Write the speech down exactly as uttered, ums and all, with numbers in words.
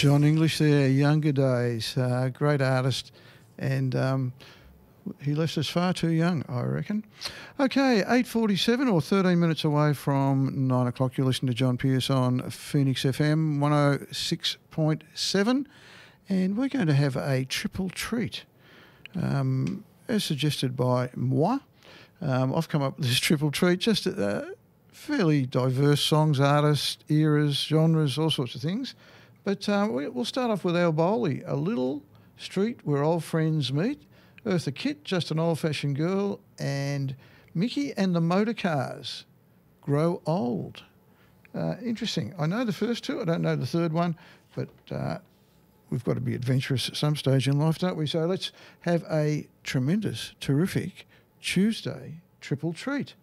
John English there, Younger Days, uh, great artist, and um, he left us far too young, I reckon. Okay, eight forty-seven or thirteen minutes away from nine o'clock. You listen to John Pierce on Phoenix F M one oh six point seven, and we're going to have a triple treat, um, as suggested by moi. Um, I've come up with this triple treat, just uh, fairly diverse songs, artists, eras, genres, all sorts of things. But uh, we, we'll start off with Al Bowley, A Little Street Where Old Friends Meet, Eartha Kitt, Just an Old-Fashioned Girl, and Mickey and the Motorcars, Grow Old. Uh, interesting. I know the first two. I don't know the third one, but uh, we've got to be adventurous at some stage in life, don't we? So let's have a tremendous, terrific Tuesday triple treat.